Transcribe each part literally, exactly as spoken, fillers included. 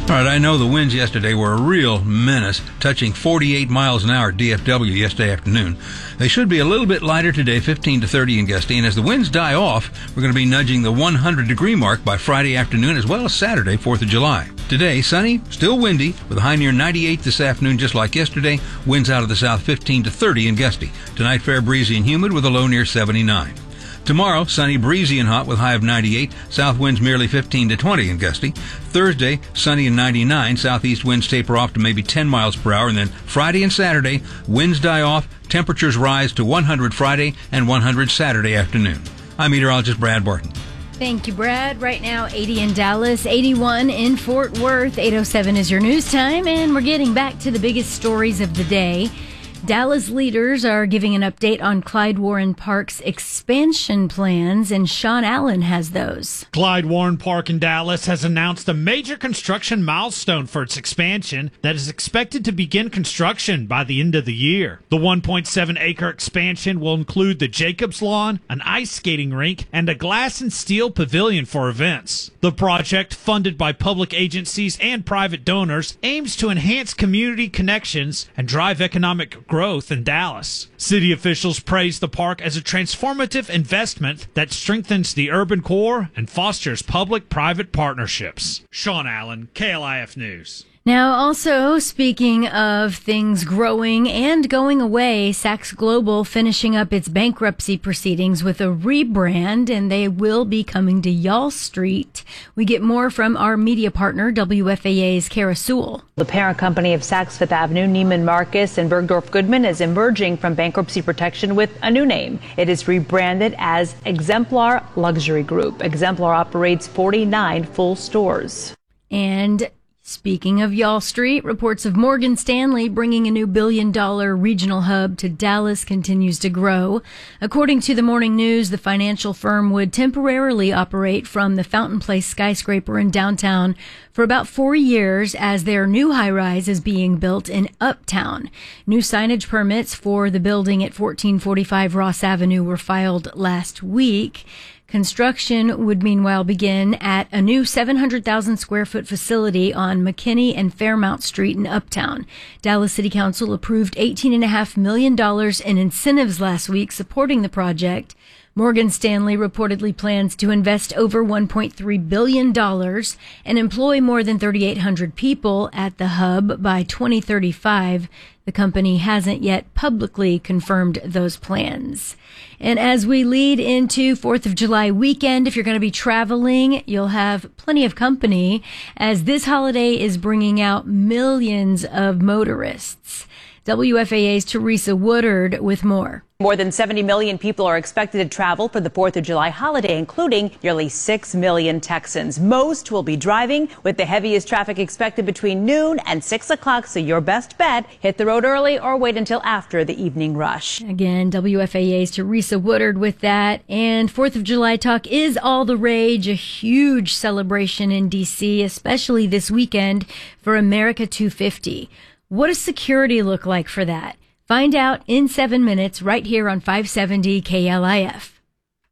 All right, I know the winds yesterday were a real menace, touching forty-eight miles an hour D F W yesterday afternoon. They should be a little bit lighter today, fifteen to thirty in gusty, and as the winds die off, we're going to be nudging the one hundred degree mark by Friday afternoon as well as Saturday, fourth of July. Today, sunny, still windy, with a high near ninety-eight this afternoon, just like yesterday. Winds out of the south, fifteen to thirty in gusty. Tonight, fair breezy and humid with a low near seventy-nine. Tomorrow, sunny, breezy, and hot with high of ninety-eight. South winds merely fifteen to twenty and gusty. Thursday, sunny and ninety-nine. Southeast winds taper off to maybe ten miles per hour. And then Friday and Saturday, winds die off. Temperatures rise to one hundred Friday and one hundred Saturday afternoon. I'm meteorologist Brad Barton. Thank you, Brad. Right now, eighty in Dallas, eighty-one in Fort Worth. eight oh seven is your news time, and we're getting back to the biggest stories of the day. Dallas leaders are giving an update on Clyde Warren Park's expansion plans, and Sean Allen has those. Clyde Warren Park in Dallas has announced a major construction milestone for its expansion that is expected to begin construction by the end of the year. The one point seven acre expansion will include the Jacobs Lawn, an ice skating rink, and a glass and steel pavilion for events. The project, funded by public agencies and private donors, aims to enhance community connections and drive economic growth in Dallas. City officials praised the park as a transformative investment that strengthens the urban core and fosters public-private partnerships. Sean Allen, K L I F News. Now, also, speaking of things growing and going away, Saks Global finishing up its bankruptcy proceedings with a rebrand, and they will be coming to Y'all Street. We get more from our media partner, W F A A's Kara Sewell. The parent company of Saks Fifth Avenue, Neiman Marcus and Bergdorf Goodman, is emerging from bankruptcy protection with a new name. It is rebranded as Exemplar Luxury Group. Exemplar operates forty-nine full stores. And speaking of Y'all Street, reports of Morgan Stanley bringing a new billion-dollar regional hub to Dallas continues to grow. According to the Morning News, the financial firm would temporarily operate from the Fountain Place skyscraper in downtown for about four years as their new high-rise is being built in Uptown. New signage permits for the building at fourteen forty-five Ross Avenue were filed last week. Construction would meanwhile begin at a new seven hundred thousand square foot facility on McKinney and Fairmount Street in Uptown. Dallas City Council approved eighteen point five million dollars in incentives last week supporting the project. Morgan Stanley reportedly plans to invest over one point three billion dollars and employ more than thirty-eight hundred people at the hub by twenty thirty-five. The company hasn't yet publicly confirmed those plans. And as we lead into fourth of July weekend, if you're going to be traveling, you'll have plenty of company as this holiday is bringing out millions of motorists. W F A A's Teresa Woodard with more. More than seventy million people are expected to travel for the fourth of July holiday, including nearly six million Texans. Most will be driving, with the heaviest traffic expected between noon and six o'clock. So your best bet, hit the road early or wait until after the evening rush. Again, W F A A's Teresa Woodard with that. And fourth of July talk is all the rage. A huge celebration in D C, especially this weekend for America two fifty. What does security look like for that? Find out in seven minutes right here on five seventy K L I F.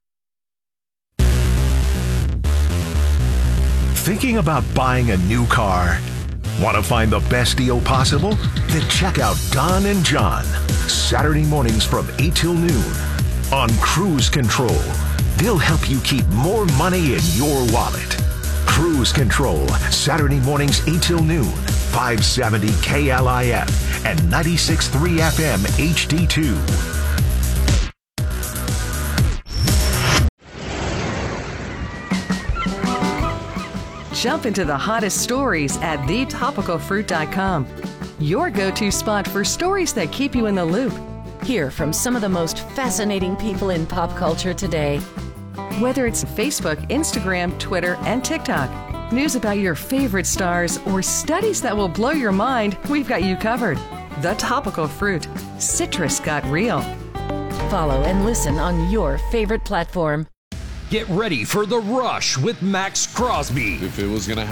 Thinking about buying a new car? Want to find the best deal possible? Then check out Don and John, Saturday mornings from eight till noon on Cruise Control. They'll help you keep more money in your wallet. Cruise Control, Saturday mornings eight till noon, five seventy K L I F and ninety-six point three F M H D two. Jump into the hottest stories at the topical fruit dot com. Your go-to spot for stories that keep you in the loop. Hear from some of the most fascinating people in pop culture today. Whether it's Facebook, Instagram, Twitter, and TikTok, news about your favorite stars, or studies that will blow your mind, we've got you covered. The Topical Fruit. Citrus got real. Follow and listen on your favorite platform. Get ready for The Rush with Max Crosby. If it was going to